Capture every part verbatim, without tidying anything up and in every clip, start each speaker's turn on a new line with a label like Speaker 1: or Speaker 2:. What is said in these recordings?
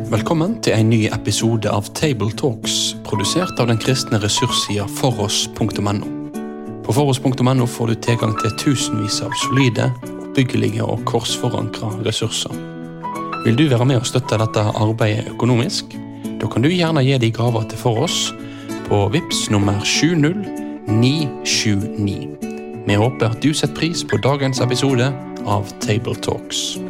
Speaker 1: Velkommen til en ny episode av Table Talks, produsert av den kristne ressurssida foross punktum no. På foross punktum no får du tilgang til tusenvis av solide, oppbyggelige og korsforankra ressurser. Vil du være med og støtte dette arbeidet økonomisk? Da kan du gjerne gi de gaver til Foross på Vips nummer sju null ni sju ni. Vi håper at du setter pris på dagens episode av Table Talks.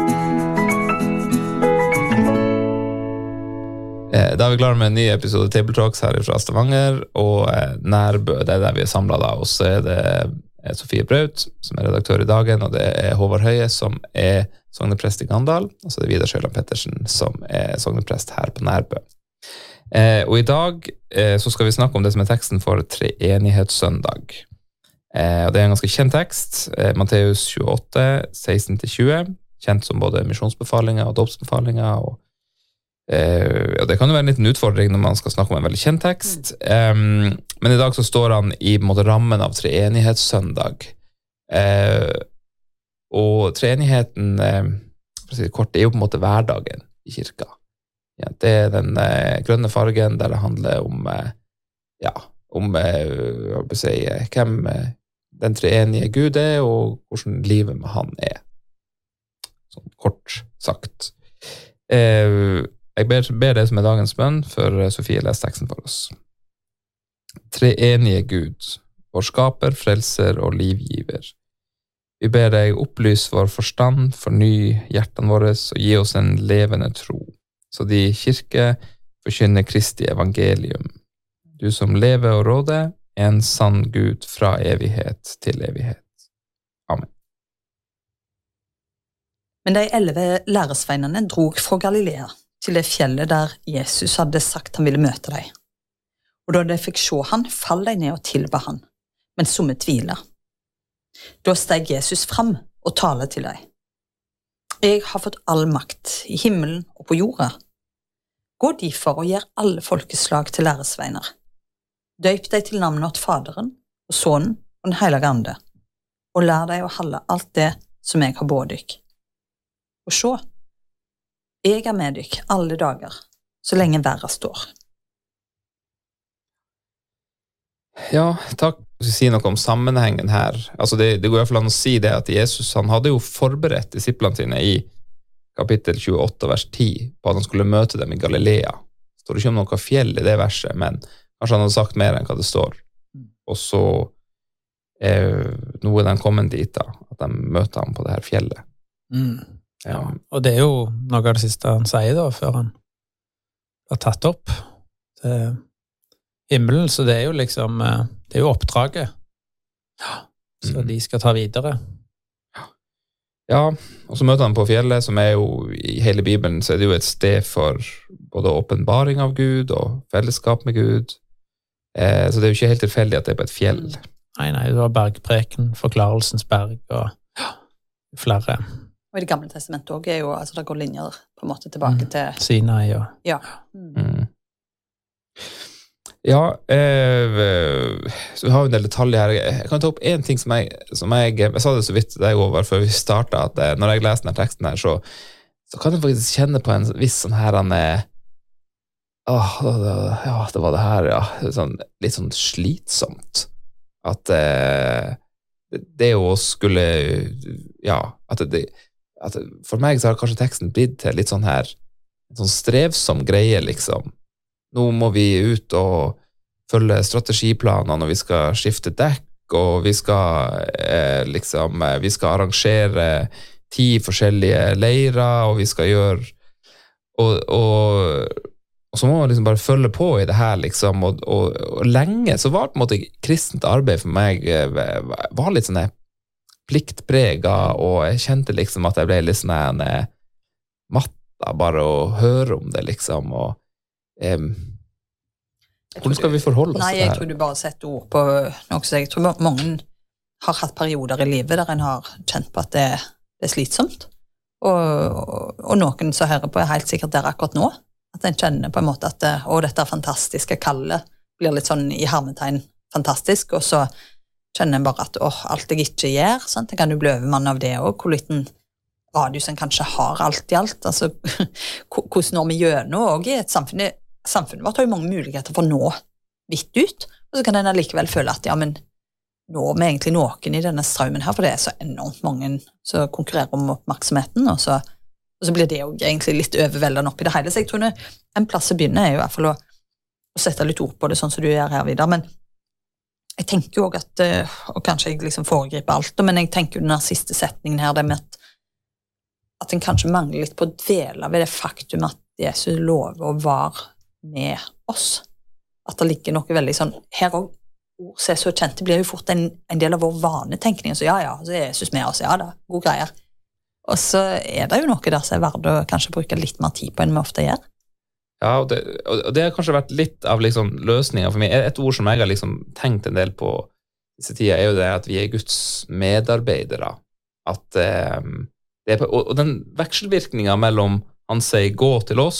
Speaker 2: Da er vi klare med en ny episode Table Talks her fra Stavanger, og Nærbø, det er der vi er samlet da, og så er det Sofie Braut, som er redaktør i Dagen, og det er Håvard Høie, som er sogneprest i Gandal, og så er det Vidar Sjøland Pettersen, som er sogneprest her på Nærbø. Eh, og i dag eh, så skal vi snakke om det som er teksten for Treenighetssøndag. Eh, og det er en ganske kjent tekst, eh, Matteus tjueåtte, seksten til tjue, kjent som både misjonsbefalinger og dåpsbefalinger, og Uh, ja, det kan jo være en liten utfordring når man skal snakke om en veldig kjent tekst, um, men i dag så står han i på en måte, rammen av Treenighetssøndag. Uh, og treenigheten, uh, for å si det kort, det er jo på en måte hverdagen i kirka. Ja, det er den uh, grønne fargen der det handler om, uh, ja, om uh, hva vil jeg si, uh, hvem uh, den treenige Gud er, og hvordan livet med han er. Sånn kort sagt. Uh, Jeg ber, ber det som er dagens bønn, før Sofie leser teksten for oss. Treenige Gud, vår skaper, frelser og livgiver. Vi ber deg opplys vår forstand, forny hjertene våre og gi oss en levende tro, så de kirke forkynner Kristi evangelium. Du som lever og råder, er en sann Gud fra evighet til evighet. Amen.
Speaker 3: Men de elleve læresveinene drog fra Galilea til det fjellet der Jesus hadde sagt han ville møte dem. Og da de fikk se han, fall de ned og tilba han, men somme tvila. Da steg Jesus fram og talte til dem. Jeg har fått all makt i himmelen og på jorda. Gå derfor og gjør alle folkeslag til læresveiner. Døyp deg til navnet åt Faderen og Sønnen og den Hellige Ande, og lær deg å holde alt det som jeg har båret dykk. Og se, jeg er med dykk alle dager, så lenge verden står.
Speaker 2: Ja, takk. Jeg skal si noe om sammenhengen her. Altså det, det går i hvert fall an å si det at Jesus han hadde jo forberedt disiplene sine i kapittel tjueåtte, vers ti, på at han skulle møte dem i Galilea. Det står ikke om noe fjell i det verset, men kanskje han hadde sagt mer enn hva det står. Og så eh, nå er de kommet dit da, at de møter ham på det her fjellet.
Speaker 4: Mm. Ja, og det er jo noe av det siste han sier da, før han har tatt opp til himmelen, så det er jo liksom, det er jo oppdraget. Ja, så de skal ta videre.
Speaker 2: Ja, og så møter han på fjellet, som er jo, i hele Bibelen, så er det jo et sted for både åpenbaring av Gud og fellesskap med Gud. Eh, så det er jo ikke helt tilfeldig at det er på et fjell.
Speaker 4: Nei, nei, det var bergpreken, forklarelsens berg og ja, flere.
Speaker 3: Og i det gamle testamentet også er jo, altså det går linjer på en måte tilbake
Speaker 4: mm.
Speaker 3: til
Speaker 4: Sinai og
Speaker 3: ja.
Speaker 2: Mm. Ja, eh, så vi har jo en del detaljer her. Jeg kan ta opp en ting som jeg, som jeg, jeg sa det så vidt deg over før vi startet, at eh, når jeg leser denne teksten her, så, så kan jeg faktisk kjenne på en viss sånn her, han er, åh, ja, det var det her, ja, sånn, litt sånn slitsomt, at eh, det, det å skulle, ja, at det, at for meg så har kanskje teksten blitt til litt sånn her, en sånn strevsom greie liksom. Nå må vi ut og følge strategiplanene, og vi skal skifte dekk, og vi skal eh, liksom, vi skal arrangere ti forskjellige leirer, og vi skal gjøre, og, og, og så må man liksom bare følge på i det her liksom, og, og, og lenge så var på en måte kristent arbeid for meg var litt sånn pliktprega, og jeg kjente liksom at jeg ble litt sånn eh, matta bare å høre om det liksom, og eh, hvordan skal vi forholde oss
Speaker 3: nei,
Speaker 2: til det her?
Speaker 3: Nei, jeg tror du bare setter ord på noe, så jeg tror mange har hatt perioder i livet der en har kjent på at det, det er slitsomt, og, og, og noen som hører på er helt sikkert der akkurat nå, at en kjenner på en måte at å, dette fantastiske kallet blir litt sånn i hermetegn fantastisk, og så kjenner jeg bare at åh, alt jeg ikke gjør, sant? Jeg kan jo bli overmann av det også, hvor liten radiusen kanskje har alt i alt, altså hvordan når vi gjør nå, og i et samfunn, samfunnet vårt har jo mange muligheter for å nå vidt ut, og så kan en allikevel føle at, ja, men når vi egentlig noen i denne strømmen her, for det er så enormt mange som konkurrerer om oppmerksomheten, og så, og så blir det jo egentlig litt overveldende opp i det hele, så jeg tror en plass å begynne er jo i hvert fall å, å sette litt ord på det, sånn som du gjør her videre, men jeg tenker jo også at, og kanskje jeg liksom foregriper alt, men jeg tenker jo den siste setningen her, det med at at en kanskje mangler litt på å dvele ved det faktum at Jesus lover å være med oss. At det ligger noe veldig sånn, her og ord som er så kjent, det blir jo fort en, en del av vår vanetenkning, så ja, ja, så er Jesus med oss, ja da, gode greier. Og så er det jo noe der som er verdt å kanskje bruke litt mer tid på enn vi ofte gjør.
Speaker 2: Ja, og det, og det har kanskje vært litt av liksom løsningen for meg. Et ord som jeg har liksom tenkt en del på disse tider er jo det at vi er Guds medarbeidere. At eh, det er, og, og den vekselvirkningen mellom han sier gå til oss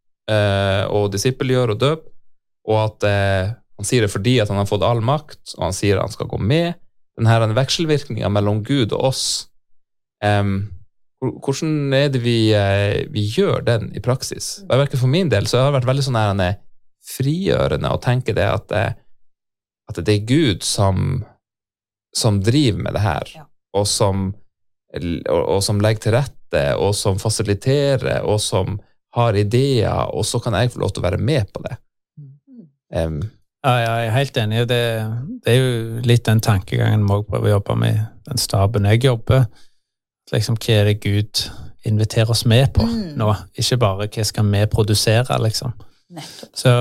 Speaker 2: eh, og disippelgjør og døp, og at eh, han sier det fordi at han har fått all makt, og han sier at han skal gå med, den her vekselvirkningen mellom Gud og oss, eh, hvordan er det vi, eh, vi gjør den i praksis? Og jeg vet for min del, så har det vært veldig sånn her frigjørende å tenke det at, eh, at det er Gud som, som driver med det her, ja. og som Og, og som legger til rette, og som fasiliterer, og som har ideer, og så kan jeg få lov til å være med på det. Um,
Speaker 4: ja, jeg er helt enig. Det, det er jo litt den tankegangen vi også prøver å jobbe med den staben jeg jobber. Liksom, hva er det Gud inviterer oss med på mm. nå? Ikke bare hva skal vi produsere, liksom. Nettopp. Så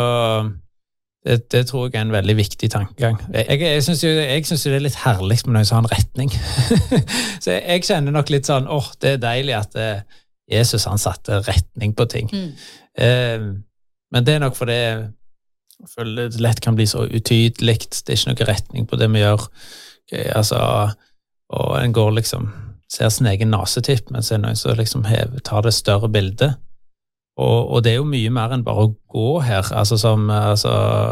Speaker 4: det, det tror jeg er en veldig viktig tankegang. Jeg, jeg synes jo, jeg synes jo det er litt herlig med noen sånn retning. Så jeg, jeg kjenner nok litt sånn, åh, oh, det er deilig at eh, Jesus han satte retning på ting. Mm. Eh, men det er nok fordi jeg føler det lett kan bli så utydelig. Det er ikke noe retning på det vi gjør. Okay, altså, og en går liksom, ser sin egen nasetipp, men så er det noen som liksom hever, tar det større bildet. Og, og det er jo mye mer enn bare å gå her, altså som, altså,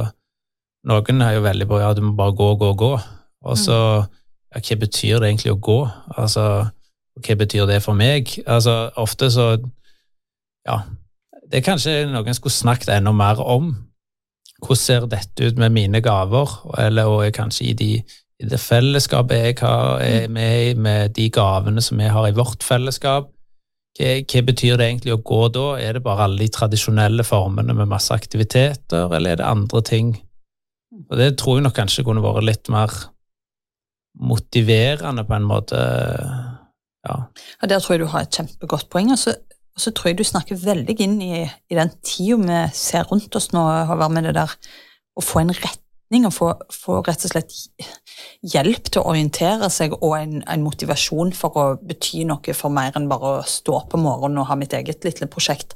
Speaker 4: noen er jo veldig på, ja, du må bare gå, gå, gå, og så, ja, hva betyr det egentlig å gå? Altså, hva betyr det for meg? Altså, ofte så, ja, det er kanskje noen skulle snakket enda mer om, hvordan ser dette ut med mine gaver, eller og er kanskje i, de, i det fellesskapet jeg har, er med i, med de gavene som jeg har i vårt fellesskap. Hva, hva betyr det egentlig å gå da? Er det bare alle de tradisjonelle formene med masse aktiviteter, eller er det andre ting? Og det tror jeg nok kanskje kunne vært litt mer motiverende på en måte, ja.
Speaker 3: Ja, der tror jeg du har et kjempegodt poeng, og så, og så tror jeg du snakker veldig inn i, i den tiden vi ser rundt oss nå, å være med det der, å få en retning, og få, få rett og slett hjelp til å orientere seg, og en, en motivasjon for å bety noe for mer enn bare å stå på morgenen og ha mitt eget lille prosjekt.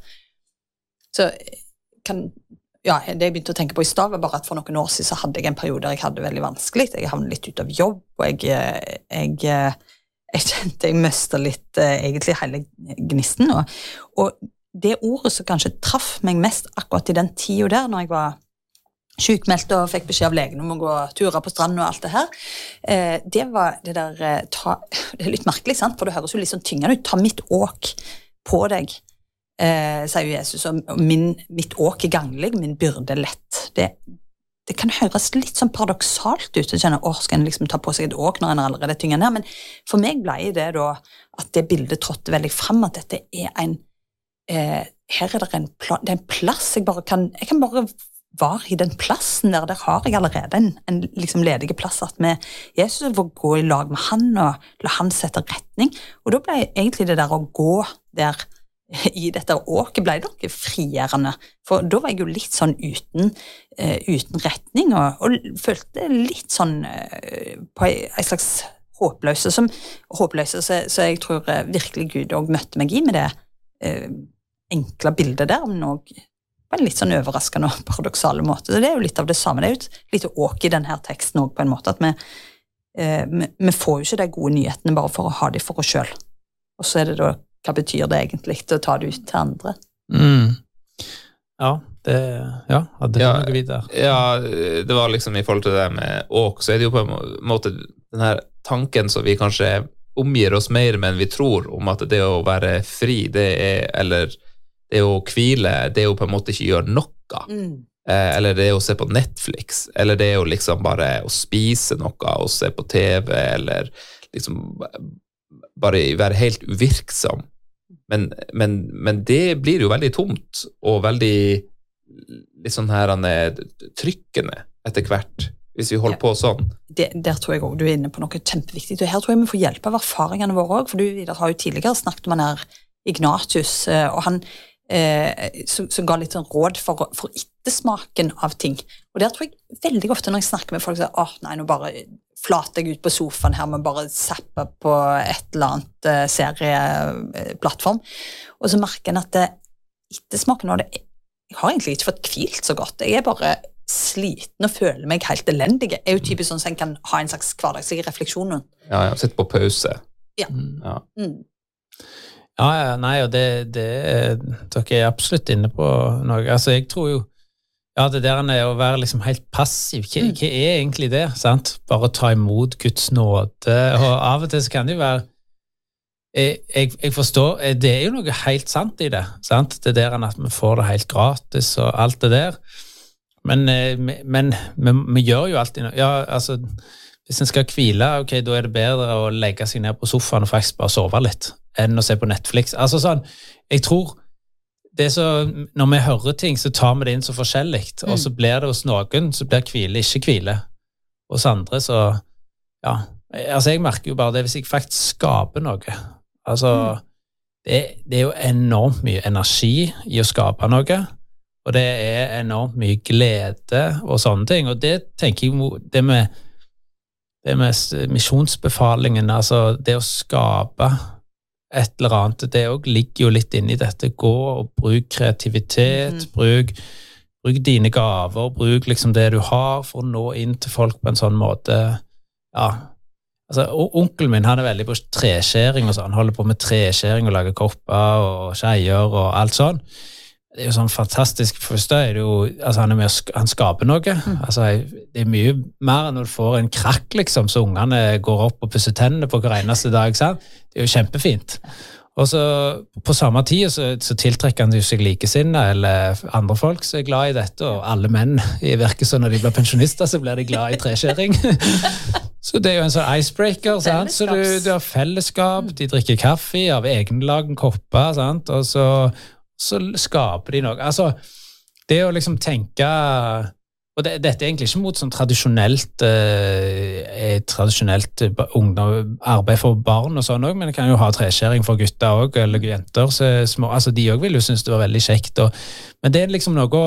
Speaker 3: Så kan, ja, det jeg begynte å tenke på i stad var bare at for noen år siden så hadde jeg en periode der jeg hadde det veldig vanskelig. Jeg havnet litt ut av jobb, og jeg, jeg, jeg kjente jeg møste litt egentlig hele gnisten. Og, og det ordet som kanskje traff meg mest akkurat i den tiden der, når jeg var sykmeldt og fikk beskjed av legen om å gå turer på stranden og alt det her, eh, det var det der, eh, ta, det er litt merkelig, sant? For det høres jo litt sånn tyngende ut, ta mitt åk på deg, eh, sier jo Jesus, og min, mitt åk er ganglig, min byrde er lett. Det, det kan høres litt sånn paradoksalt ut, å kjenne, åh, skal en liksom ta på seg et åk når en er allerede tyngende her, men for meg ble det da, at det bildet trådte veldig frem, at dette er en, eh, her er det en, pla, det er en plass, jeg bare kan, jeg kan bare var i den plassen der, der har jeg allerede en, en liksom ledige plass at med Jesus får gå i lag med han og la han sette retning, og da ble egentlig det der å gå der i dette åket ble noe frigjørende, for da var jeg jo litt sånn uten, uh, uten retning, og, og følte litt sånn uh, på en slags håpløse, som, håpløse så, så jeg tror uh, virkelig Gud også møtte meg i med det uh, enkle bildet der, men også på en litt sånn overraskende og paradoksale måte. Så det er jo litt av det samme. Det er jo et litt åk i denne teksten også på en måte, at vi, eh, vi, vi får jo ikke de gode nyhetene bare for å ha de for oss selv. Og så er det da, hva betyr det egentlig å ta det ut til andre?
Speaker 2: Mm.
Speaker 4: Ja, det, ja, hadde det
Speaker 2: ja,
Speaker 4: noe videre.
Speaker 2: Ja, det var liksom i forhold til det med åk, så er det jo på en måte den her tanken som vi kanskje omgir oss mer med enn vi tror om at det å være fri, det er, eller det å hvile, det er å på en måte ikke gjøre noe. Mm. Eh, eller det er å se på Netflix, eller det er å liksom bare å spise noe og se på T V, eller liksom bare være helt uvirksom. Men, men, men det blir jo veldig tomt, og veldig litt sånn her trykkende etter hvert, hvis vi holder ja. På sånn.
Speaker 3: Det, der tror jeg også du er inne på noe kjempeviktig, og her tror jeg vi får hjelp av erfaringene våre også, for du Vidar, har jo tidligere snakket om han her Ignatius, og han eh, som, som ga litt sånn råd for, for ettersmaken av ting, og der tror jeg veldig ofte når jeg snakker med folk, så åh, nei, nå bare flater jeg ut på sofaen her, med bare zappe på et eller annet eh, serieplattform, og så merker jeg at det, ettersmaken av det, jeg har egentlig ikke fått hvilt så godt, jeg er bare sliten og føler meg helt elendig. Jeg er jo typisk sånn som jeg kan ha en slags hverdagslig refleksjon.
Speaker 2: Ja, ja, sitte på pause.
Speaker 3: Ja.
Speaker 2: Ja,
Speaker 3: mm.
Speaker 4: ja, ja nei, og det, det dere er absolutt inne på noe. Altså, jeg tror jo, ja, det der er å være liksom helt passiv. Hva, mm. hva er egentlig det, sant? Bare ta imot Guds nåde, og av og til så kan det jo være Jeg, jeg, jeg forstår, det er jo noe helt sant i det, sant? Det der at vi får det helt gratis og alt det der. Men, men, men vi gjør jo alltid noe. Ja, altså, hvis en skal hvile, ok, da er det bedre å legge seg ned på sofaen og faktisk bare sove litt, enn å se på Netflix. Altså sånn, jeg tror, det er så, når vi hører ting, så tar vi det inn så forskjellig, mm. og så blir det hos noen, så blir hvile ikke hvile. Hos andre, så, ja, altså jeg merker jo bare det, hvis jeg faktisk skaper noe, altså, mm. det, det er jo enormt mye energi i å skape noe, og det er enormt mye glede og sånne ting, og det tenker jeg, det med, det med misjonsbefalingen, altså det å skape et eller annet, det også ligger jo litt inne i dette, gå og bruk kreativitet, mm. bruk, bruk dine gaver, bruk liksom det du har for å nå inn til folk på en sånn måte, ja. Altså, onkelen min, han er veldig på treskjæring og sånn, han holder på med treskjæring og lager kopper og skeier og alt sånn. Det er jo sånn fantastisk, først da er det jo, altså han er med, han skaper noe, mm. altså det er mye mer enn når du får en krakk liksom, så ungene går opp og pusser tennene på hver eneste dag, sant? Det er jo kjempefint. Og så på samme tid så, så tiltrekker han seg likesinne eller andre folk som er glad i dette, og alle menn i virker så når de blir pensjonister så blir de glad i treskjæring. Så det er jo en sånn icebreaker, sant? Så du, du har fellesskap, de drikker kaffe av egenlagen kopper, sant? Og så så skaper de noe. Altså, det å liksom tenke, og det, dette er egentlig ikke mot sånn tradisjonelt, eh, tradisjonelt ungdom, arbeid for barn og sånn også, men det kan jo ha treskjæring for gutter også, eller jenter, så små, altså de også vil jo synes det var veldig kjekt, og, men det er liksom noe,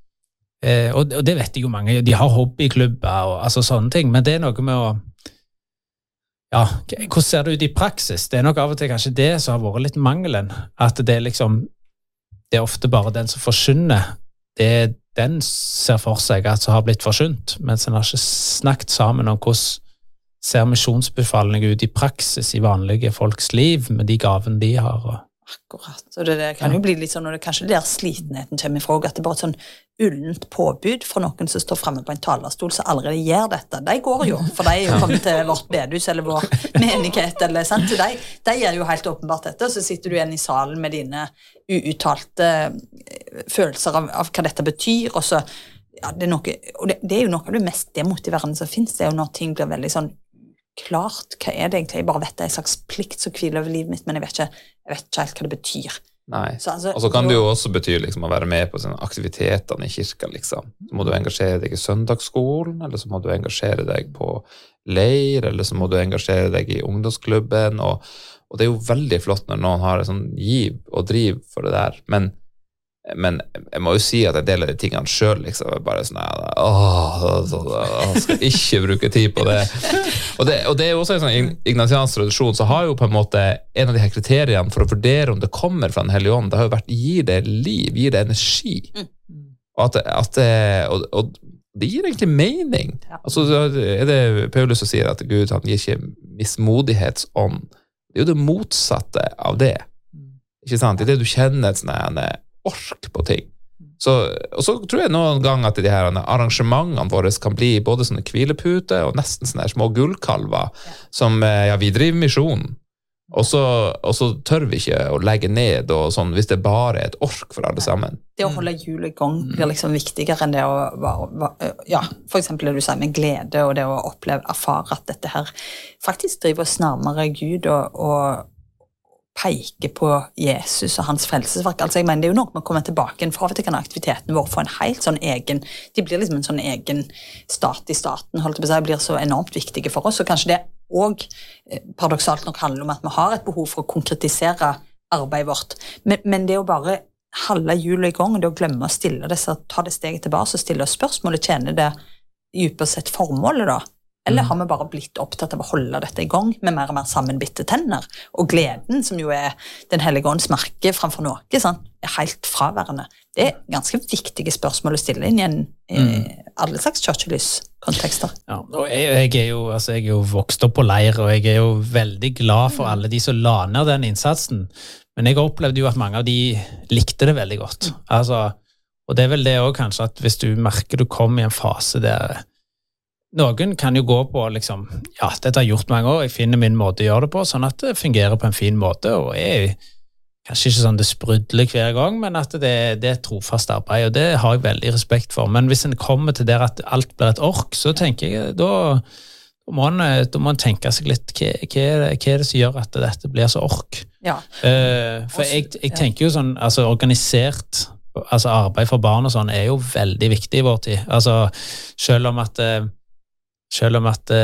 Speaker 4: eh, og, og det vet jeg jo mange, de har hobbyklubber og altså sånne ting, men det er noe med å, ja, hvordan ser det ut i praksis? Det er nok av og til kanskje det som har vært litt mangelen, at det er liksom, det er ofte bare den som forsyner, det er den ser for seg at som har blitt forsynt, mens en har ikke snakket sammen om hvordan ser misjonsbefalingen ut i praksis i vanlige folks liv med de gavene de har.
Speaker 3: Akkurat, og det, det kan jo bli litt sånn, og det kanskje der slitenheten kommer ifra, at det er bare et sånn ullent påbud for noen som står fremme på en talerstol som allerede gjør dette. De går jo, for de er jo kommet til vårt bedhus eller vår menighet, eller sant? Så de, de gjør jo helt åpenbart dette, og så sitter du igjen i salen med dine uuttalte følelser av, av hva dette betyr, og så, ja, det er noe, og det, det er jo noe av det mest demotiverende som finnes, det er jo når ting blir veldig sånn klart, hva er det egentlig? Jeg bare vet det er en slags plikt som hviler over livet mitt, men jeg vet ikke, jeg vet ikke helt hva det betyr.
Speaker 2: Nei,
Speaker 3: så, altså,
Speaker 2: og så kan det jo også bety liksom, å være med på sånne aktivitetene i kirka, liksom. Så må du engasjere deg i søndagsskolen, eller så må du engasjere deg på leir, eller så må du engasjere deg i ungdomsklubben, og, og det er jo veldig flott når noen har en sånn giv og driv for det der, men men jeg må jo si at jeg deler de tingene selv liksom, bare sånn åh, jeg skal ikke bruke tid på det og det, og det er jo også en sånn ignatiansk tradisjon, så har jo på en måte en av de her kriteriene for å vurdere om det kommer fra den hellige ånd, det har jo vært gir det liv, gir det energi og, at, at det, og, og det gir egentlig mening altså er det Paulus som sier at Gud han gir ikke mismodighetsånd, det er jo det motsatte av det, ikke sant? Det er det du kjenner et sånn ork på ting. Så, og så tror jeg noen ganger at de her arrangementene våre kan bli både sånne hvileputer og nesten sånne små gullkalver, ja. Som, ja, vi driver misjon. Og så, og så tør vi ikke å legge ned og sånn, hvis det bare er et ork for alle sammen.
Speaker 3: Det å holde jul i gang blir liksom viktigere enn det å være, ja, for eksempel det du sier med glede, og det å oppleve, erfare at dette her faktisk driver oss nærmere Gud og, og peker på Jesus og hans frelsesverk. Altså jeg mener, det er jo noe med å komme tilbake for av og til kan aktiviteten vår få en helt sånn egen, de blir liksom en sånn egen stat i staten, holdt på å si, blir så enormt viktige for oss, og kanskje det og paradoksalt nok handler om at vi har et behov for å konkretisere arbeidet vårt. Men, men det å bare holde hjulet i gang, det å glemme å stille det, så ta det steget tilbake og stille spørsmålet, tjener det djupest sett formålet da? Eller har vi bare blitt opptatt av å holde dette i gang med mer og mer sammenbitte tenner? Og gleden, som jo er den hellige ånds merke framfor noe, sant? Er helt fraværende. Det er ganske viktige spørsmål å stille inn i en, mm. alle slags kirkelyskontekster.
Speaker 4: Ja, og jeg, jeg, er jo, altså jeg er jo vokst opp på leir, og jeg er jo veldig glad for alle de som la ned den innsatsen. Men jeg opplevde jo at mange av de likte det veldig godt. Mm. Altså, og det er vel det også kanskje, at hvis du merker du kommer i en fase der noen kan jo gå på liksom, ja, dette har jeg gjort mange år, jeg finner min måte å gjøre det på, sånn at det fungerer på en fin måte, og jeg kanskje ikke sånn det sprudler hver gang, men at det, det er et trofast arbeid, og det har jeg veldig respekt for. Men hvis en kommer til der at alt blir et ork, så tenker jeg, da, da, må, en, da må en tenke seg litt, hva, hva, er det, hva er det som gjør at dette blir så ork?
Speaker 3: Ja.
Speaker 4: Uh, for jeg, jeg tenker jo sånn, altså organisert altså arbeid for barn og sånn er jo veldig viktig i vår tid. Altså, selv om at selv om at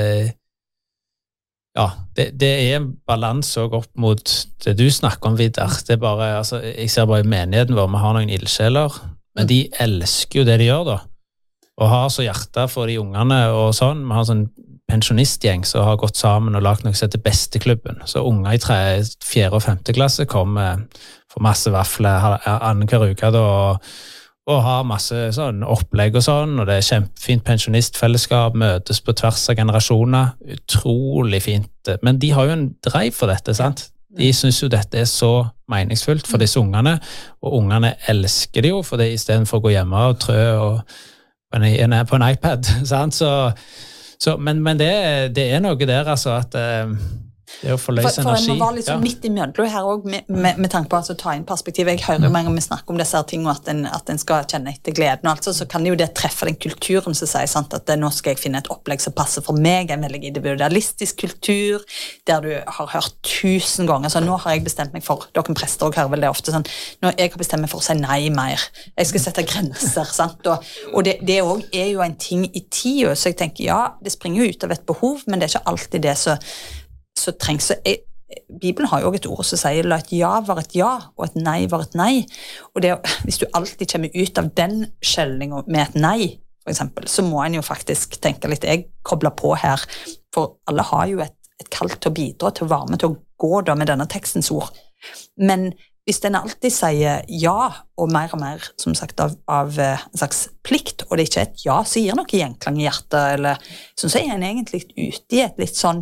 Speaker 4: ja, det, det er en balanse også opp mot det du snakker om, Vidar. Det er bare, altså, jeg ser bare i menigheten hvor vi har noen ildsjeler, men de elsker jo det de gjør da, og har så hjerte for de ungene og sånn. Vi har sånn pensjonistgjeng som har gått sammen og lagt noe som heter Besteklubben, så unger i tre, fjerde og femte klasse kommer for masse vafler annenhver uke da, og, og har masse sånn opplegg og sånn, og det er kjempefint pensjonistfellesskap, møtes på tvers av generasjoner, utrolig fint, men de har jo en drive for dette, sant? De synes jo dette er så meningsfullt for disse ungene, og ungene elsker det jo, for det i stedet for å gå hjemme og trø og på en, på en iPad, sant? Så, så, men, men det, det er noe der, altså, at det er å forløse
Speaker 3: for, for
Speaker 4: energi.
Speaker 3: For en må være litt sånn ja. Midt i mjødlo her også, med, med, med tanke på altså, å ta inn perspektiv. Jeg hører jo mange om vi snakker om disse tingene, at en, at en skal kjenne etter gleden og alt, så, så kan jo det treffe den kulturen som sier sant, at det, nå skal jeg finne et opplegg som passer for meg, en veldig individualistisk kultur, der du har hørt tusen ganger, så nå har jeg bestemt meg for, dere prester også hører vel det ofte sånn, nå jeg har bestemt meg for å si nei mer, jeg skal sette grenser, sant, og, og det, det også er jo en ting i tida, så jeg tenker, ja, det springer jo ut av et behov, men det er ikke alltid det så så trengs jeg, Bibelen har jo også et ord som sier la et ja var et ja, og et nei var et nei, og det, hvis du alltid kommer ut av den skjelningen med et nei, for eksempel, så må en jo faktisk tenke litt, jeg kobler på her, for alle har jo et, et kall til å bidra, til å være med, til å gå da med denne tekstens ord, men hvis den alltid sier ja, og mer og mer, som sagt, av, av en slags plikt, og det ikke er et ja, så gir noe gjenklang i hjertet, eller sånn, så er en egentlig ute i et litt sånn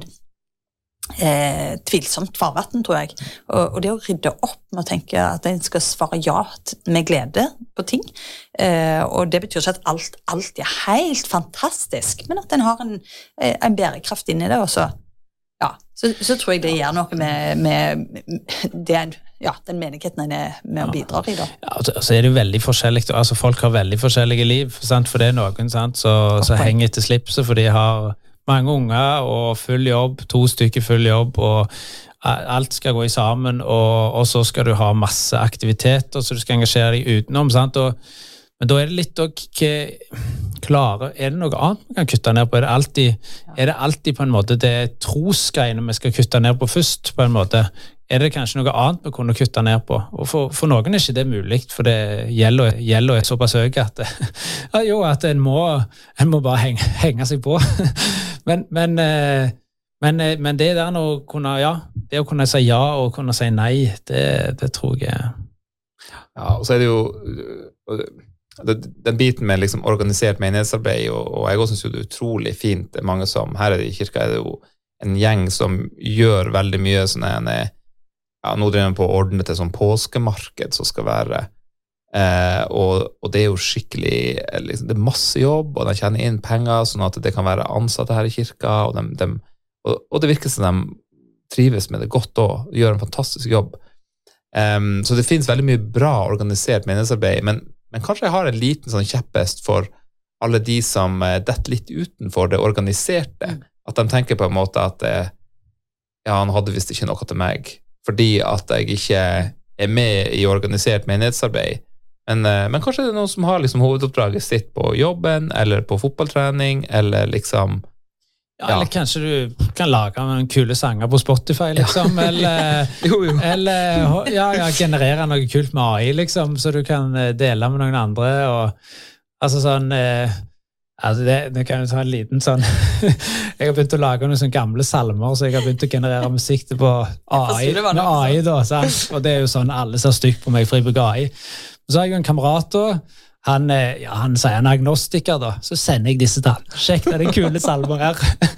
Speaker 3: Eh, tvilsomt farvatten, tror jeg. Og, og det å rydde opp med å tenke at en skal svare ja med glede på ting. Eh, og det betyr ikke at alt, alt er helt fantastisk, men at en har en, en bærekraft inn i det også. Ja, så, så tror jeg det gjør noe med, med det, ja, den menigheten en er med å bidra i da. Ja,
Speaker 4: altså er det jo veldig forskjellig, altså folk har veldig forskjellige liv, sant? For det er noen sant, så, så henger etter slipset, for de har mange unger og full jobb, to stykker full jobb, og alt skal gå i sammen, og, og så skal du ha masse aktiviteter, så du skal engasjere deg utenom, sant? Og, men da er det litt å klare, er det noe annet man kan kutte ned på? Er det alltid, er det alltid på en måte det trosgreiene vi skal kutte ned på først, på en måte? Er det kanskje noe annet vi kunne kutte ned på? Og for, for noen er ikke det mulig, for det gjelder, gjelder er såpass høy at, ja, jo, at en må, en må bare henge, henge seg på. men, men, men, men det der å kunne, ja, det å kunne si ja og kunne si nei, det, det tror jeg er...
Speaker 2: Ja, og så er det jo den biten med liksom organisert menighetsarbeid, og, og jeg også synes jo det er utrolig fint, det er mange som, her i kirka er det jo en gjeng som gjør veldig mye sånn en ja, nå driver vi på å ordne til sånn påskemarked som skal være Eh, og, og det er jo skikkelig, liksom, det er masse jobb, og de tjener inn penger, sånn at det kan være ansatte her i kirka, og, de, de, og, og det virker som de trives med det godt og gjør en fantastisk jobb. Um, så det finnes veldig mye bra organisert menighetsarbeid, men, men kanskje jeg har en liten sånn kjepphest for alle de som uh, detter litt utenfor det organiserte, mm. at de tenker på en måte at uh, ja, han hadde visst ikke noe til meg, fordi at jeg ikke er med i organisert menighetsarbeid. Men, men kanskje det er noen som har liksom hovedoppdraget sitt på jobben, eller på fotballtrening, eller liksom...
Speaker 4: Ja, ja. Eller kanskje du kan lage en kule sanger på Spotify, liksom, ja. eller, jo, jo. eller ja, ja, generere noe kult med A I, liksom, så du kan dele med noen andre, og altså sånn... Eh, altså det, det kan jo ta en liten sånn jeg har begynt å lage noen sånne gamle salmer, så jeg har begynt å generere musikk på A I, med A I da, sant? Og det er jo sånn alle ser stygt på meg for jeg bruker A I. Så har jeg jo en kamerat da, han, ja, han sier han er agnostiker da, så sender jeg disse til han. Sjekk det, den kule salmer her.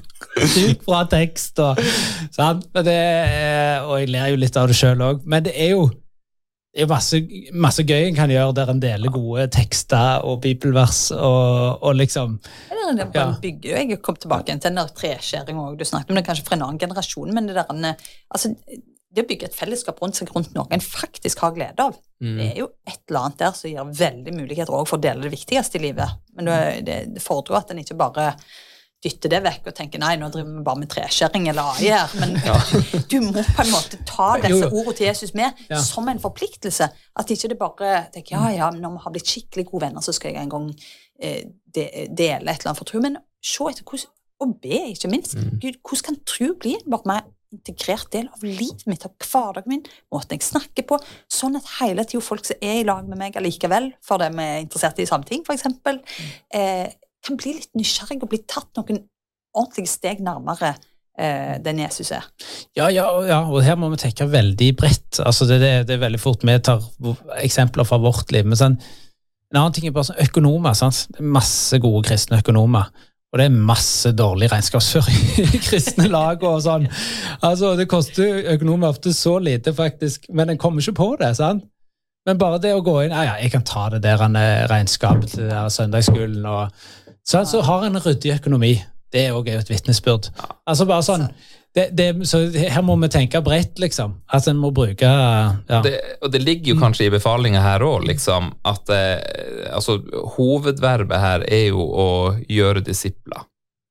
Speaker 4: Sykt bra tekst, og, sant? Og, det, og jeg ler jo litt av det selv også, men det er jo det er masse, masse gøy en kan gjøre der en deler gode tekster og bibelvers og, og liksom
Speaker 3: det er ja. Bygger jo, jeg kom tilbake til den der treskjæring også, du snakket om det kanskje fra en annen generasjon, men det der, altså det å bygge et fellesskap rundt seg rundt noe en faktisk har glede av, mm. det er jo et eller annet der som gir veldig muligheter også for å dele det viktigste i livet, men det, det fordrer at en ikke bare dytte det vekk og tenke, nei, nå driver vi bare med treskjæring eller A I her, men ja. du må på en måte ta disse ordene til Jesus med ja. som en forpliktelse, at ikke det bare tenker, ja, ja, når vi har blitt skikkelig gode venner, så skal jeg en gang eh, de, dele et eller annet for tro, men se etter hvordan, og be ikke minst, mm. Gud, hvordan kan tro bli bare mer integrert del av livet mitt, av hverdagen min, måten jeg snakker på, sånn at hele tiden folk som er i lag med meg allikevel, for dem er interessert i samme ting, for eksempel, eh, kan bli litt nysgjerrig og bli tatt noen ordentlige steg nærmere eh, den Jesus er.
Speaker 4: Ja, ja, ja, og her må vi tenke veldig bredt. Altså det, det, det er veldig fort vi tar eksempler fra vårt liv, men sånn, en annen ting er bare sånn økonomer, sant? Det er masse gode kristne økonomer, og det er masse dårlig regnskapsføring i kristne lag og sånn. Altså, det koster økonomer ofte så lite faktisk, men en kommer ikke på det, sant? Men bare det å gå inn, ja, ja, jeg kan ta det der regnskapet til der søndagsskolen, og så, så har en ryddig økonomi. Det er også et vittnesbyrd. Altså bare sånn, det, det, så her må vi tenke bredt, liksom. At en må bruke, ja.
Speaker 2: Det, og det ligger jo kanskje i befalingen her også, liksom, at eh, altså, hovedverbet her er jo å gjøre disipler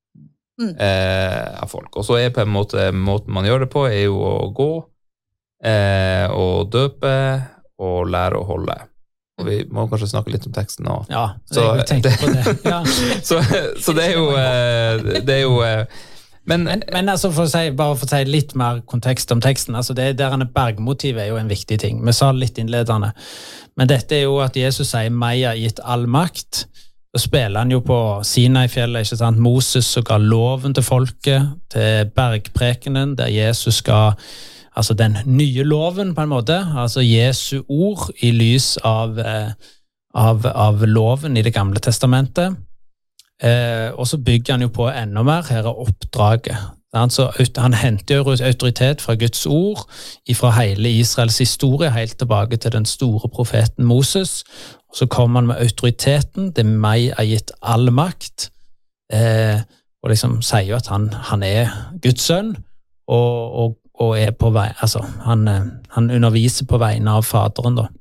Speaker 2: mm. eh, av folk. Og så er på en måte, måten man gjør det på, er jo å gå, eh, og døpe, og lære å holde. Og vi må kanskje snakke litt om teksten nå.
Speaker 4: Ja, så, jeg tenkte på det. Ja.
Speaker 2: så, så det er jo, det er jo men,
Speaker 4: men, men altså for å si, bare for å si litt mer kontekst om teksten, altså det der bergmotivet er jo en viktig ting. Vi sa litt innledende. Men dette er jo at Jesus sier, meg har gitt all makt. Så spiller han jo på Sinai-fjellet, ikke sant? Moses som ga loven til folket, til bergprekenen, der Jesus skal altså den nye loven på en måte, altså Jesu ord i lys av, eh, av, av loven i det gamle testamentet. Eh, og så bygger han jo på enda mer, her er oppdraget. Altså, han henter jo autoritet fra Guds ord, fra hele Israels historie, helt tilbake til den store profeten Moses. Og så kommer han med autoriteten, det meg er gitt all makt, eh, og liksom sier jo at han, han er Guds sønn, og, og og er på vei, altså, han, han underviser på vegne av faderen da.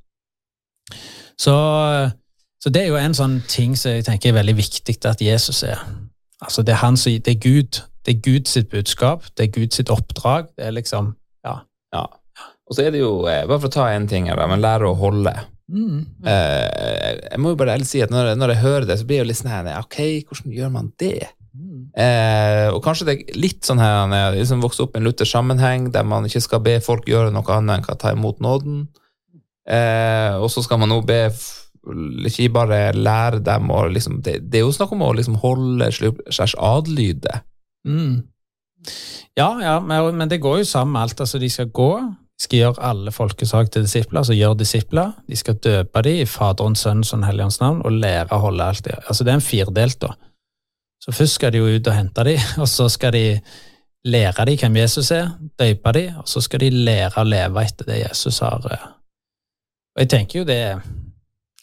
Speaker 4: Så, så det er jo en sånn ting som jeg tenker er veldig viktig at Jesus er. Altså det er han som, det er Gud, det er Gud sitt budskap, det er Gud sitt oppdrag, det er liksom, ja.
Speaker 2: Ja, og så er det jo, bare for å ta en ting her da, men lære å holde. Mm. Eh, jeg må jo bare ærlig si at når, når jeg hører det, så blir jeg jo litt sånn her, ok, hvordan gjør man det? Eh, og kanskje det er litt sånn her når jeg liksom vokser opp i en Luther sammenheng der man ikke skal be folk gjøre noe annet enn å ta imot nåden eh, og så skal man nå be ikke bare lære dem og liksom, det, det er jo snakk om å liksom holde slags adlyde
Speaker 4: mm. ja, ja men, men det går jo sammen med alt, altså de skal gå de skal gjøre alle folkesak til disipler, altså gjøre disipler, de skal døpe de i Faderens, Sønnens og Helligåndens navn og lære å holde alt det, altså det er en firedelt da. Så først skal de jo ut og hente de, og så skal de lære de hvem Jesus er, døpe de, og så skal de lære å leve etter det Jesus har. Og jeg tenker jo det,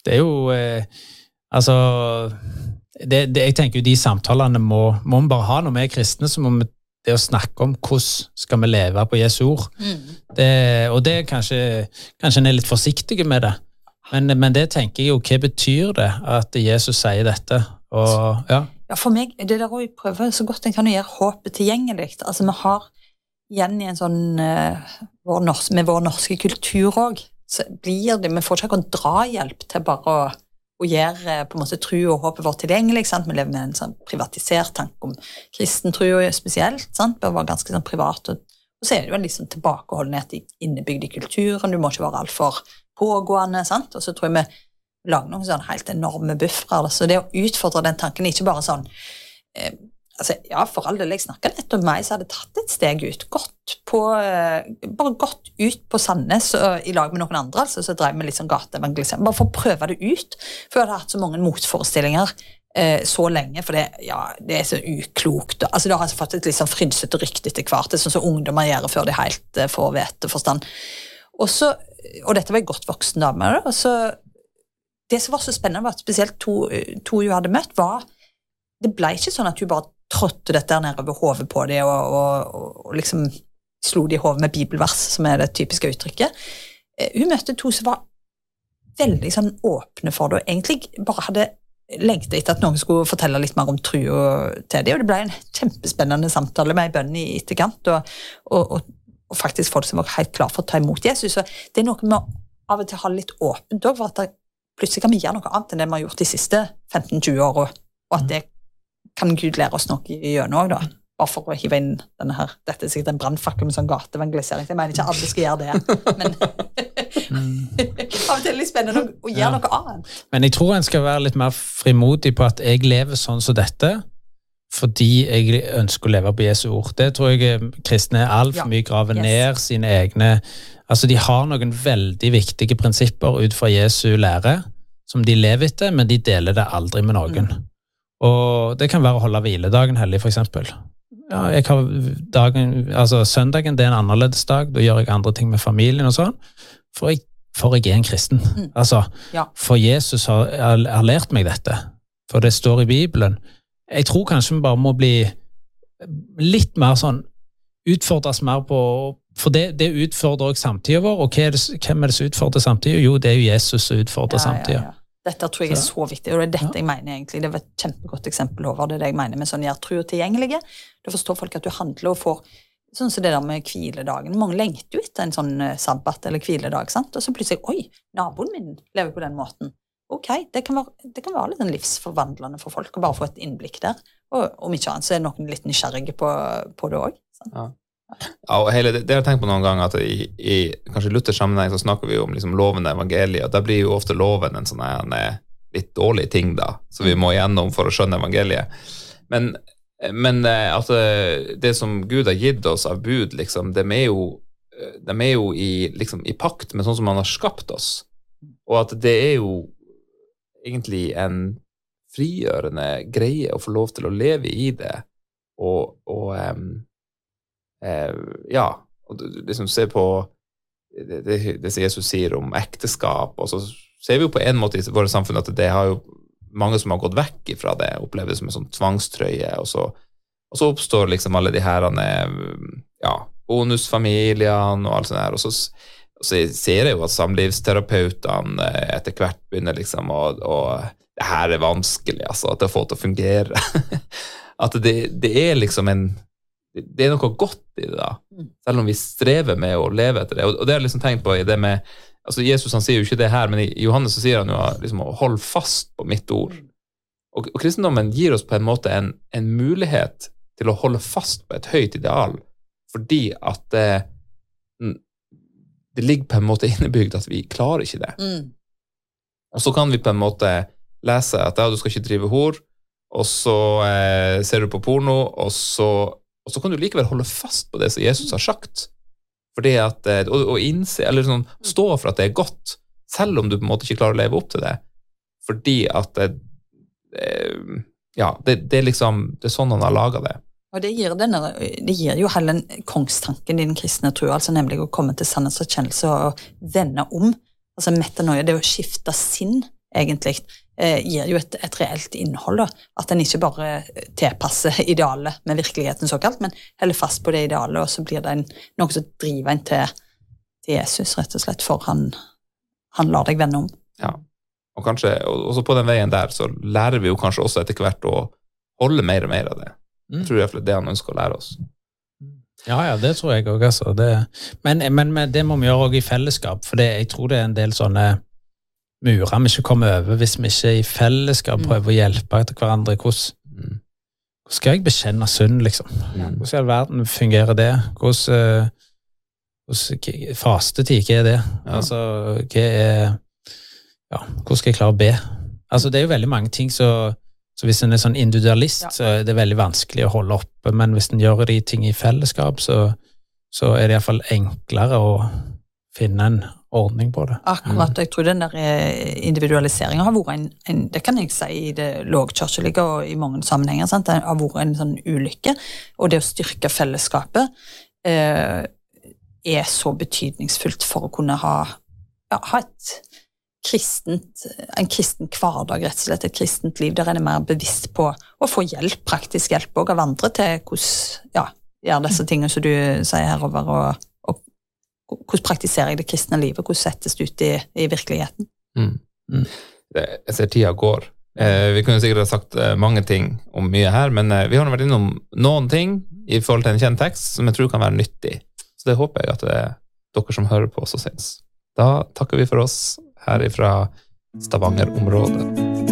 Speaker 4: Det er jo, eh, altså, det, det, jeg tenker jo de samtalene må, må vi bare ha når vi er kristne, så må vi det å snakke om hvordan skal vi leve på Jesu ord. Mm. Det, og det er kanskje, kanskje en er litt forsiktig med det, men, men det tenker jeg jo, hva betyr det at Jesus sier dette? Og, ja.
Speaker 3: ja, for meg, det der å prøve så godt en kan gjøre håpet tilgjengelig. Altså, vi har igjen i en sånn, uh, vår norsk, med vår norske kultur også, så blir det, vi får ikke noen drahjelp til bare å og gjør på en måte tro og håpet vårt tilgjengelig, sant? Vi lever med en sånn privatisert tanke om kristen tro spesielt, sant? Bør være ganske sånn privat, og, og så er det jo en liksom tilbakeholdenhet innebygd i kulturen, du må ikke være alt for pågående, sant? Og så tror jeg vi lager noen sånn helt enorme buffere, så det å utfordre den tanken, ikke bare sånn, eh, altså, ja, for all del jeg snakket litt om meg, så hadde jeg tatt et steg ut, gått på, eh, bare gått ut på Sandnes og, i lag med noen andre, altså, så drev vi litt sånn gateevangelisering, bare for å prøve det ut, for jeg hadde hatt så mange motforestillinger eh, så lenge, for det, ja, det er så uklokt, altså det har altså fått et litt sånn frynsete rykte etter hvert, det er sånn som ungdommer gjør før de helt eh, får vete forstand, og så, og dette var jeg godt voksen dame, og så, det som var så spennende var at spesielt to, to hun hadde møtt var, det ble ikke sånn at hun bare trådte dette ned over hodet på det og, og, og liksom slo det i hodet med bibelvers, som er det typiske uttrykket. Hun møtte to som var veldig sånn åpne for det, og egentlig bare hadde lengtet etter at noen skulle fortelle litt mer om tro til det, og det ble en kjempespennende samtale med en bønn i etterkant, og, og, og, og faktisk folk som var helt klar for å ta imot Jesus. Så det er noe med av og til å ha litt åpent, for at det plutselig kan vi gjøre noe annet enn det vi har gjort de siste femten til tjue årene, og at det kan Gud lære oss noe i gjennom også, da. Bare for å hive inn denne her, dette er sikkert en brandfakkel med sånn gateevangelisering, jeg mener ikke alle skal gjøre det, men av og til er det litt spennende å gjøre ja. Noe annet.
Speaker 4: Men jeg tror en skal være litt mer frimodig på at jeg lever sånn som dette, fordi jeg ønsker å leve på Jesu ord. Det tror jeg kristne er alt for mye graver ja. Yes. Ned sine egne, altså de har noen veldig viktige prinsipper ut fra Jesu lære, som de lever etter, men de deler det aldri med noen. Mm. Og det kan være å holde hviledagen hellig, for eksempel. Ja, jeg har dagen, altså søndagen, det er en annerledes dag, da gjør jeg andre ting med familien og sånn, for jeg, for jeg er en kristen. Mm. Altså, ja. For Jesus har, har lært meg dette, for det står i Bibelen. Jeg tror kanskje vi bare må bli litt mer sånn, utfordres mer på, for det, det utfordrer også samtiden vår, og er det, hvem er det som utfordrer samtiden? Jo, det er jo Jesus som utfordrer ja, samtiden. Ja, ja.
Speaker 3: Dette tror jeg er så viktig, og det er dette jeg mener egentlig. Det var et kjempegodt eksempel over det, det jeg mener med sånn gjør tro tilgjengelige. Da forstår folk at du handler og får, sånn som det der med hviledagen. Mange lengter jo etter en sånn sabbat eller hviledag, sant? Og så plutselig, oi, naboen min lever på den måten. Ok, det kan være, det kan være litt livsforvandlende for folk, å bare få et innblikk der. Og om ikke annet så er noen litt nysgjerrige på, på det også.
Speaker 2: Ja. Ja, og hele, det, det har jeg tenkt på noen ganger at i, i kanskje Luthers sammenheng så snakker vi jo om liksom loven og evangeliet, og da blir jo ofte loven en sånn en litt dårlig ting da, så vi må igjennom for å skjønne evangeliet. Men, men altså, det som Gud har gitt oss av bud, liksom, de er jo, de er jo i, liksom, i pakt med sånn som han har skapt oss, og at det er jo egentlig en frigjørende greie å få lov til å leve i det, og, og um, Eh, ja, og du liksom ser på det, det, det som Jesus sier om ekteskap, og så ser vi jo på en måte i våre samfunn at det har jo mange som har gått vekk fra det, opplever det som en sånn tvangstrøye, og så, og så oppstår liksom alle de her ja, bonusfamiliene og alt sånt her, og så, og så ser jeg jo at samlivsterapeutene etter hvert begynner liksom og, og det her er vanskelig, altså, at det får til å fungere at det, det er liksom en det er noe godt i det da, selv om vi strever med å leve etter det, og det har jeg liksom tenkt på i det med, altså Jesus han sier jo ikke det her, men i Johannes så sier han jo liksom, å holde fast på mitt ord, og, og kristendommen gir oss på en måte en, en mulighet til å holde fast på et høyt ideal, fordi at det, det ligger på en måte innebygd at vi klarer ikke det, mm. og så kan vi på en måte lese at ja, du skal ikke drive hor, og så eh, ser du på porno, og så Og så kan du likevel holde fast på det som Jesus har sagt. Fordi at, og, og innse, eller sånn, stå for at det er godt, selv om du på en måte ikke klarer å leve opp til det. Fordi at det, ja, det, det er liksom, det er sånn han har laget det.
Speaker 3: Og det gir, denne, det gir jo hele kongstanken i den kristne tro, altså nemlig å komme til sannhetserkjennelse og vende om. Altså metanoia, det å skifte sinn, egentlig, eh, gir jo et, et reelt innhold, da. At den ikke bare tilpasser idealet med virkeligheten såkalt, men heller fast på det idealet, og så blir det en, noe som driver en til, til Jesus, rett og slett, for han, han lar deg vende om.
Speaker 2: Ja, og kanskje, og også på den veien der, så lærer vi jo kanskje også etter hvert å holde mer og mer av det. Jeg tror i hvert fall det han ønsker å lære oss.
Speaker 4: Ja, ja, det tror jeg også, altså. Det, men, men, men det må vi gjøre også i fellesskap, for det, jeg tror det er en del sånne murer vi ikke kommer over hvis vi ikke i fellesskap prøver å hjelpe etter hverandre. Hvordan, hvordan skal jeg bekjenne synd, liksom? Hvordan skal verden fungere det? Hvordan, hvordan fastetid, hva er det? Altså, hva er, ja, hvordan skal jeg klare å be? Altså, det er jo veldig mange ting så Så hvis en er sånn individualist, ja. Så er det veldig vanskelig å holde oppe, men hvis en gjør de ting i fellesskap, så, så er det i hvert fall enklere å finne en ordning på det.
Speaker 3: Akkurat, jeg tror den der individualiseringen har vært en, en det kan jeg si i det lågkirkelige og i mange sammenhenger, sant? Det har vært en sånn ulykke, og det å styrke fellesskapet eh, er så betydningsfullt for å kunne ha, ja, ha et kristent, en kristen hverdag, rett og slett et kristent liv, der en er mer bevisst på å få hjelp, praktisk hjelp også av andre til hvordan, ja, gjør disse tingene som du sier herover, og, og hvordan praktiserer jeg det kristne livet, hvordan settes det ut i, i virkeligheten.
Speaker 2: Mm. Mm. Det, jeg ser tida går. Eh, vi kunne sikkert ha sagt eh, mange ting om mye her, men eh, vi har vært innom noen ting i forhold til en kjent tekst som jeg tror kan være nyttig. Så det håper jeg at det er dere som hører på oss og synes. Da takker vi for oss her ifra Stavanger-området.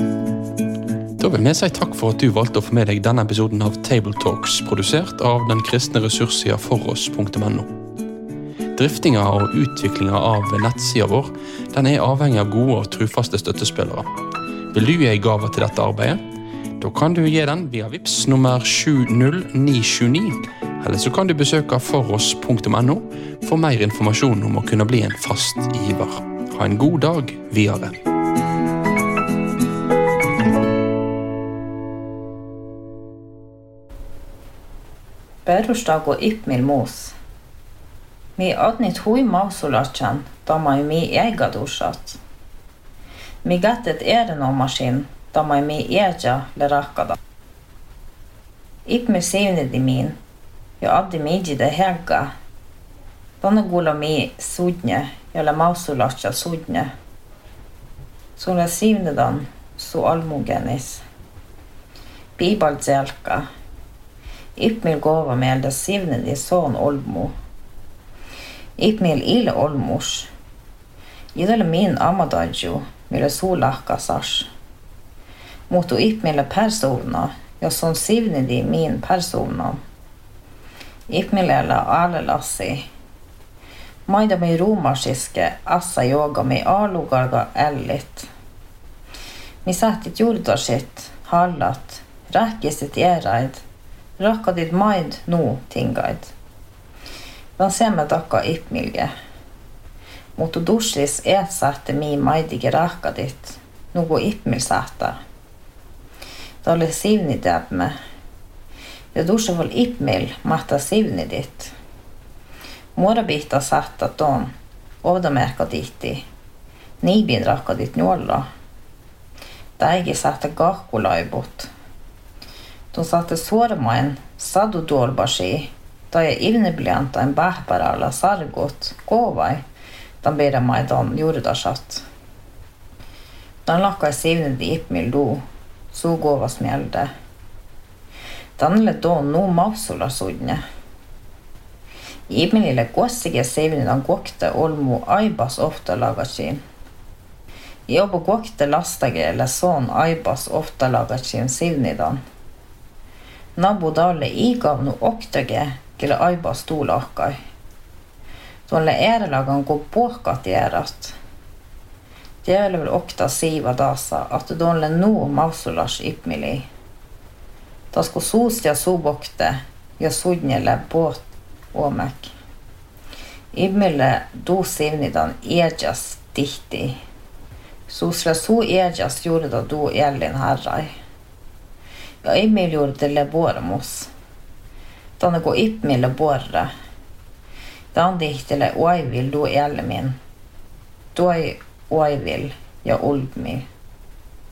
Speaker 1: Da vil vi si takk for at du valgte å få med deg denne episoden av Table Talks, produsert av den kristne ressurssida foross punktum no. Driftinga og utviklinga av nettsida vår, den er avhengig av gode og trufaste støttespillere. Vil du gi en gave til dette arbeidet? Da kan du gi den via Vips nummer sju null ni sju ni, eller så kan du besøke foross punktum no for mer informasjon om å kunne bli en fast giver. Ha en god dag videre.
Speaker 5: Perustaa Ipmil muus. Mi adnit hui mausulatsan, tamai mi eigadusat. Mi gattet erinomasin, tamai mi eja le rakkada. Ipmil sivnidi min, ja addi midjide hegga. Tanne gula mi sudne, jolle mausulatsa sudne. Sulle sivnedan su almugenis. Bibal zelka. Ipmil gova meelde sivnedi son olmu. Ipmil ile olmus. Idele min amadadju, mille solakka sars. Mutu ipmille persona, ja son sivnedi min persona. Ipmilellä alelassi. Maida mi ruumasiske, assa joga mi alugarga ällit. Mi sähtit juurdasit, hallat, räkkisit eraid, rakkadit maid nu tingaid. Dan semme takka ipmilge. Mutta dussis et sähte mi maidige rakkadit, nugu ipmil sähtä. Ta oli sivni täpme. Ja dusse val ipmil mahta sivni dit. Muora bihta sähtä ton, ovdamerka ditti. Niibin rakkadit nuolla. Täigi sähtä kahkulaibut. Tuon saatte suoramain sadu dolbasi, tai ivneblianta en bähparalla sargut, kovai, tan bedamaidan juurdasat. Tan lakkai sivnedi ipmil du, suu kovas mielde. Tanle don nu mausula sudne. Ipmilille kuossige sivnedan kokte olmu aibas ofta lagatsin. Jobo kokte lastagelle son aibas ofta lagatsin sivnedan. Nabu dalle igavnu oktage kelle aibas tuulahkai. Tuolle äärelagan kun puhkat jäärät. Tiedälle vel okta siiva dasa, att tuolle nu mausulas ipmili. Tasku suust ja subokte ja sudnjelle båt omek. Ipmille du sivnidan ejas tihti. Suusle su ejas juurda du elin herrai. Ja Ipmil juurde le bormus. Tanne ko Ipmille borre. Dan dihtele oivil du elmin. Toi oivil ja ulpmi.